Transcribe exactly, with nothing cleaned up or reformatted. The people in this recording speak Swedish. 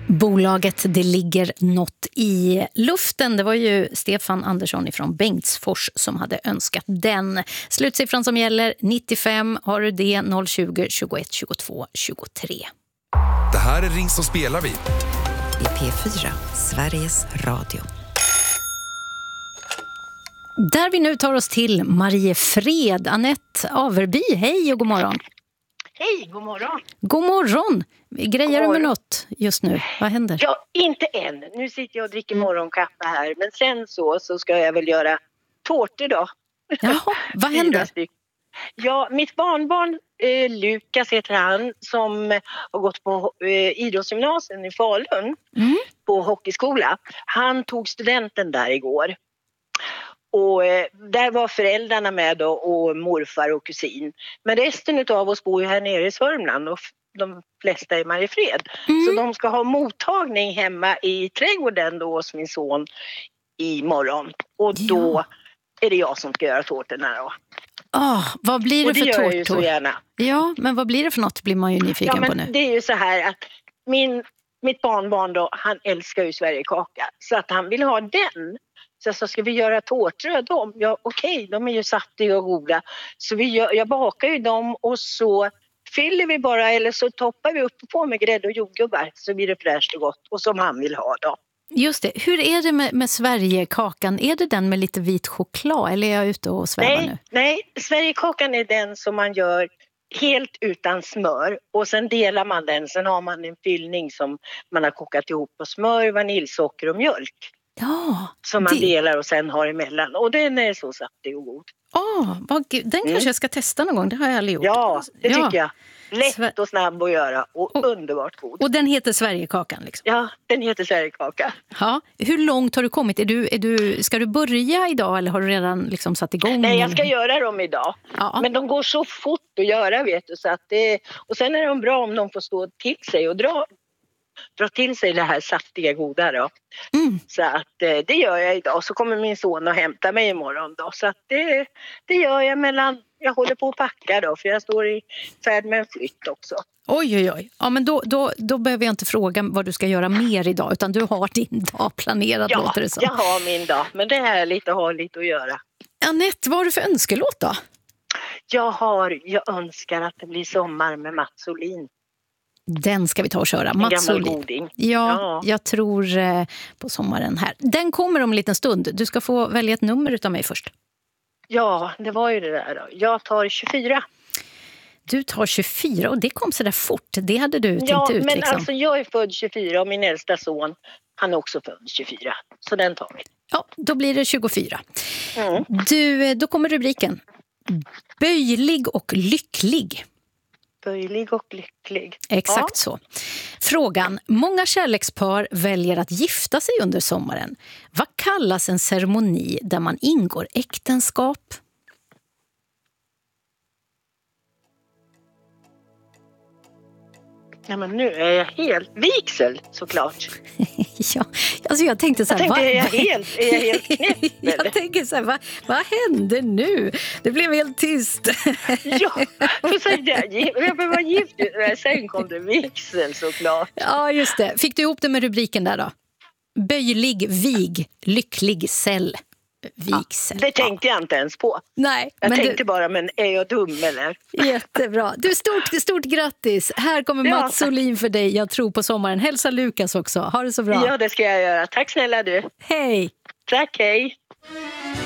Bolaget Det ligger något i luften. Det var ju Stefan Andersson från Bengtsfors som hade önskat den. Slutsiffran som gäller nittiofem, har du det, noll tjugo, tjugoett, tjugotvå, tjugotre. Det här är Ring som spelar vi. I P fyra, Sveriges Radio. Där vi nu tar oss till Mariefred. Anette Averby, hej och god morgon. Hej, god morgon. God morgon. Grejer du med något just nu? Vad händer? Ja, inte än. Nu sitter jag och dricker morgonkaffe här. Men sen så, så ska jag väl göra tårtor då. Jaha, vad händer? Ja, mitt barnbarn eh, Lukas heter han, som har gått på eh, idrottsgymnasiet i Falun mm. på hockeyskola. Han tog studenten där igår. Och eh, där var föräldrarna med då, och morfar och kusin. Men resten av oss bor ju här nere i Sörmland och de flesta är Mariefred. Mm. Så de ska ha mottagning hemma i trädgården då hos min son imorgon. Och då ja. är det jag som ska göra tårtorna då. Oh, vad blir det, och det för gör tårtor? Jag ju så gärna. Ja, men vad blir det för något blir man ju nyfiken ja, men på nu. Det är ju så här att min, mitt barnbarn då, han älskar ju Sverigekaka. Så att han vill ha den. Så, så ska vi göra tårtor av dem? Ja, okej, okay, de är ju saftiga och goda. Så vi gör, jag bakar ju dem och så fyller vi bara, eller så toppar vi upp på med grädde och jordgubbar. Så blir det fräscht och gott, och som han vill ha då. Just det, hur är det med, med Sverigekakan? Är det den med lite vit choklad eller är jag ute och svävar nej, nu? Nej, Sverigekakan är den som man gör helt utan smör. Och sen delar man den, sen har man en fyllning som man har kokat ihop på smör, vaniljsocker och mjölk. Ja, som man det... delar och sen har emellan. Och den är så saftig och god. Oh, vad... Den kanske mm. jag ska testa någon gång, det har jag aldrig gjort. Ja, det ja. tycker jag. Lätt Sver... och snabb att göra och, och underbart god. Och den heter Sverigekakan liksom? Ja, den heter Sverigekaka. Ja. Hur långt har du kommit? Är du, är du, ska du börja idag eller har du redan liksom satt igång? Nej, jag ska göra dem idag. Ja. Men de går så fort att göra, vet du. Så att det... Och sen är de bra om de får stå till sig och dra... dra till sig det här saftiga goda då. Mm. Så att eh, det gör jag idag. Så kommer min son att hämta mig imorgon då. Så att det, det gör jag mellan, jag håller på att packa då. För jag står i färd med en flytt också. Oj, oj, oj. Ja, men då, då, då behöver jag inte fråga vad du ska göra mer idag. Utan du har din dag planerad, ja, låter det som. Ja, jag har min dag. Men det är härligt att ha lite att göra. Anette, vad har du för önskelåt då? Jag har, jag önskar att det blir sommar med Mats Olin. Den ska vi ta och köra. En Mats gammal Olin. goding. Ja, ja, jag tror eh, på sommaren här. Den kommer om en liten stund. Du ska få välja ett nummer utav mig först. Ja, det var ju det där då. Jag tar tjugofyra. Du tar tjugofyra och det kom så där fort. Det hade du tänkt ja, ut men liksom. alltså jag är född tjugofyra och min äldsta son, han är också född tjugofyra. Så den tar vi. Ja, då blir det tjugofyra. Mm. Du, då kommer rubriken. Böjlig och lycklig. Böjlig och lycklig. Exakt ja. så. Frågan. Många kärlekspar väljer att gifta sig under sommaren. Vad kallas en ceremoni där man ingår äktenskap? Ja, men nu är jag helt vigsel, såklart. ja, alltså jag tänkte så här... Jag tänkte, va? är jag helt, är jag helt knäpp? jag tänker så här, vad, vad hände nu? Det blev helt tyst. ja, för så där, jag var gift, sen kom det vigsel, såklart. Ja, just det. Fick du ihop det med rubriken där då? Böjlig, vig, lycklig cell. Vigsel. Ja, det tänkte jag inte ens på. Nej, jag men tänkte du... bara, men är jag dum eller? Jättebra. Du, stort, stort grattis. Här kommer ja. Mats Olin för dig. Jag tror på sommaren. Hälsa Lukas också. Ha det så bra. Ja, det ska jag göra. Tack snälla du. Hej. Tack, hej.